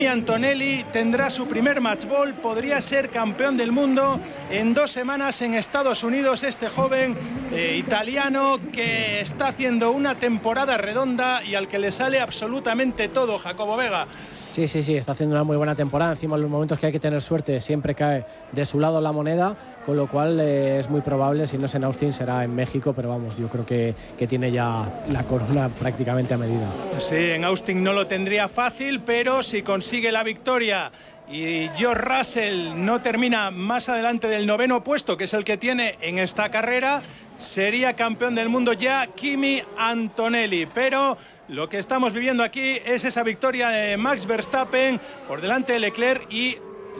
Antonelli tendrá su primer match ball, podría ser campeón del mundo en 2 semanas en Estados Unidos. Este joven italiano que está haciendo una temporada redonda y al que le sale absolutamente todo, Jacobo Vega. Sí, está haciendo una muy buena temporada. Encima, en los momentos que hay que tener suerte, siempre cae de su lado la moneda, con lo cual es muy probable, si no es en Austin, será en México, pero vamos, yo creo que tiene ya la corona prácticamente a medida. Sí, en Austin no lo tendría fácil, pero si consigue la victoria y George Russell no termina más adelante del 9º puesto, que es el que tiene en esta carrera, sería campeón del mundo ya Kimi Antonelli. Pero lo que estamos viviendo aquí es esa victoria de Max Verstappen por delante de Leclerc, y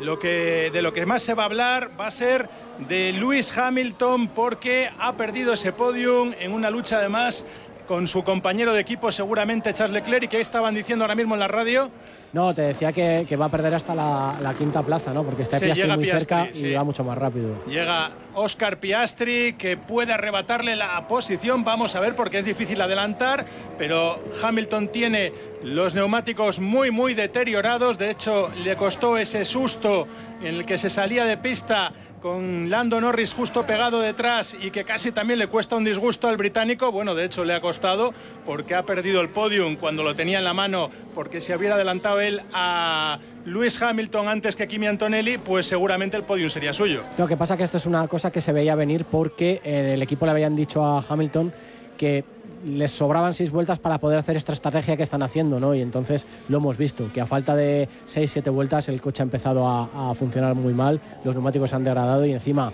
de lo que más se va a hablar va a ser de Lewis Hamilton, porque ha perdido ese podium en una lucha además con su compañero de equipo, seguramente Charles Leclerc. ¿Y qué estaban diciendo ahora mismo en la radio? No, te decía que va a perder hasta la 5ª plaza, ¿no? Porque está Piastri muy cerca y va mucho más rápido. Llega Oscar Piastri, que puede arrebatarle la posición. Vamos a ver, porque es difícil adelantar, pero Hamilton tiene los neumáticos muy deteriorados. De hecho, le costó ese susto en el que se salía de pista con Lando Norris justo pegado detrás, y que casi también le cuesta un disgusto al británico. Bueno, de hecho le ha costado, porque ha perdido el podium cuando lo tenía en la mano, porque si hubiera adelantado él a Lewis Hamilton antes que Kimi Antonelli, pues seguramente el podium sería suyo. Lo que pasa que esto es una cosa que se veía venir, porque en el equipo le habían dicho a Hamilton que les sobraban 6 vueltas para poder hacer esta estrategia que están haciendo, ¿no? Y entonces lo hemos visto, que a falta de 6-7 vueltas el coche ha empezado a funcionar muy mal, los neumáticos se han degradado, y encima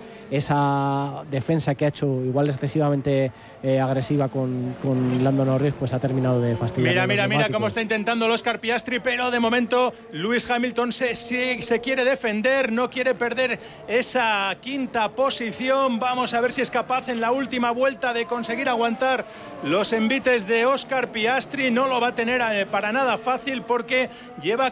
esa defensa que ha hecho igual excesivamente agresiva con Lando Norris, pues ha terminado de fastidiar. Mira cómo está intentando el Oscar Piastri, pero de momento Lewis Hamilton se quiere defender, no quiere perder esa 5ª posición. Vamos a ver si es capaz en la última vuelta de conseguir aguantar los envites de Oscar Piastri. No lo va a tener para nada fácil, porque lleva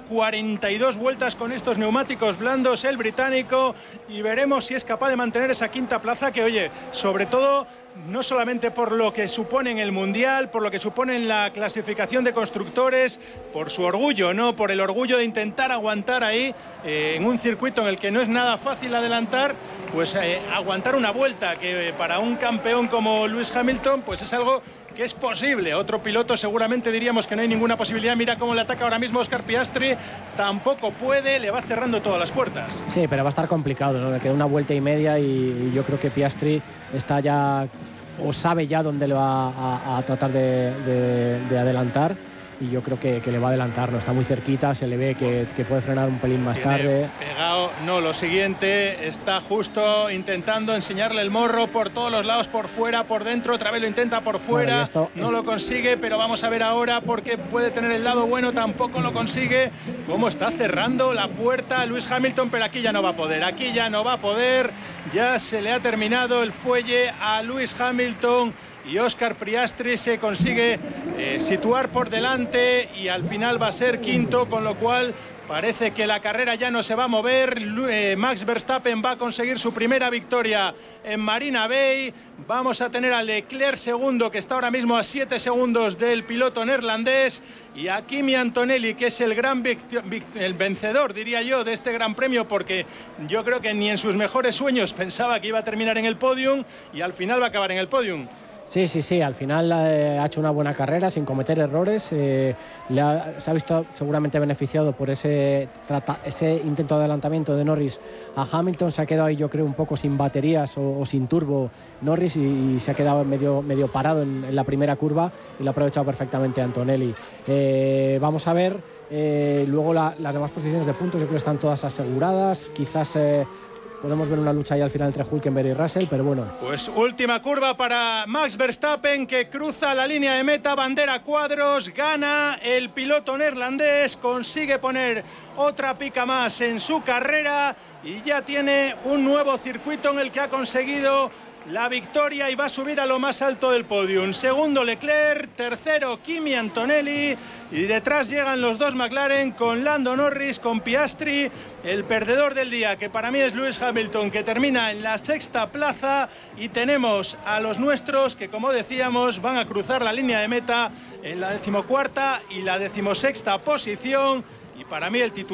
42 vueltas con estos neumáticos blandos el británico, y veremos si es capaz de mantener esa 5ª plaza, que, oye, sobre todo no solamente por lo que supone en el Mundial, por lo que supone en la clasificación de constructores, por su orgullo, ¿no? Por el orgullo de intentar aguantar ahí en un circuito en el que no es nada fácil adelantar, pues aguantar una vuelta, que para un campeón como Lewis Hamilton pues es algo que es posible. Otro piloto seguramente diríamos que no hay ninguna posibilidad. Mira cómo le ataca ahora mismo Oscar Piastri, tampoco puede, le va cerrando todas las puertas. Sí, pero va a estar complicado, ¿no? Le queda una vuelta y media, y yo creo que Piastri está ya, o sabe ya dónde le va a tratar de adelantar, y yo creo que le va a adelantar, no está muy cerquita, se le ve que puede frenar un pelín más tarde. Pegado, no, lo siguiente, está justo intentando enseñarle el morro por todos los lados, por fuera, por dentro, otra vez lo intenta por fuera, no lo consigue, pero vamos a ver ahora, porque puede tener el lado bueno, tampoco lo consigue. Cómo está cerrando la puerta Lewis Hamilton, pero aquí ya no va a poder, ya se le ha terminado el fuelle a Lewis Hamilton, y Oscar Piastri se consigue situar por delante, y al final va a ser 5º, con lo cual parece que la carrera ya no se va a mover. Max Verstappen va a conseguir su primera victoria en Marina Bay. Vamos a tener a Leclerc segundo, que está ahora mismo a 7 segundos del piloto neerlandés, y a Kimi Antonelli, que es el vencedor, diría yo, de este gran premio, porque yo creo que ni en sus mejores sueños pensaba que iba a terminar en el podium, y al final va a acabar en el podium. Sí, al final ha hecho una buena carrera sin cometer errores, se ha visto seguramente beneficiado por ese intento de adelantamiento de Norris a Hamilton. Se ha quedado ahí, yo creo, un poco sin baterías o sin turbo Norris, y se ha quedado medio parado en la primera curva, y lo ha aprovechado perfectamente Antonelli. Vamos a ver luego las demás posiciones de puntos, yo creo que están todas aseguradas, quizás podemos ver una lucha ahí al final entre Hülkenberg y Russell, pero bueno. Pues última curva para Max Verstappen, que cruza la línea de meta, bandera cuadros, gana el piloto neerlandés, consigue poner otra pica más en su carrera, y ya tiene un nuevo circuito en el que ha conseguido la victoria, y va a subir a lo más alto del podium. Segundo Leclerc, tercero Kimi Antonelli, y detrás llegan los dos McLaren con Lando Norris, con Piastri. El perdedor del día, que para mí es Lewis Hamilton, que termina en la 6ª plaza, y tenemos a los nuestros que, como decíamos, van a cruzar la línea de meta en la 14ª y la 16ª posición, y para mí el titular